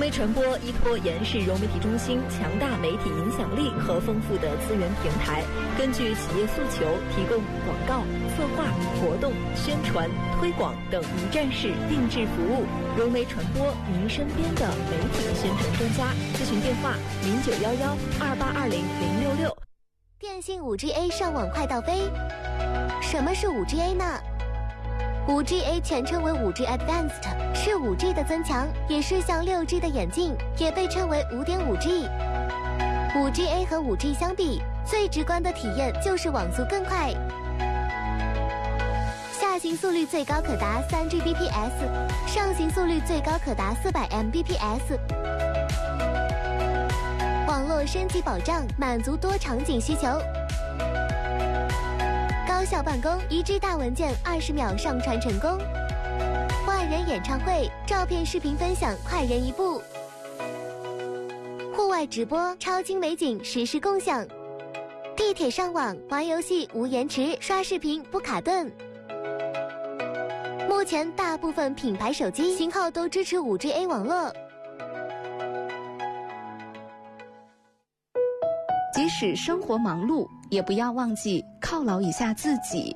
媒传播依托延世融媒体中心强大媒体影响力和丰富的资源平台，根据企业诉求提供广告、策划、活动、宣传、推广等一站式定制服务。融媒传播，您身边的媒体宣传专家。咨询电话091128200666。 电信 5G-A 上网快到飞。什么是 5G-A 呢？5G-A 全称为 5G Advanced， 是 5G 的增强，也是向 6G 的演进，也被称为 5.5G。5G-A 和 5G 相比，最直观的体验就是网速更快。下行速率最高可达 3Gbps， 上行速率最高可达400 Mbps。网络升级保障，满足多场景需求。高效办公，1G 大文件20秒上传成功。万人演唱会，照片视频分享快人一步。户外直播，超精美景实时共享。地铁上网，玩游戏无延迟，刷视频不卡顿。目前大部分品牌手机型号都支持 5G-A 网络。 即使生活忙碌，也不要忘记犒劳一下自己。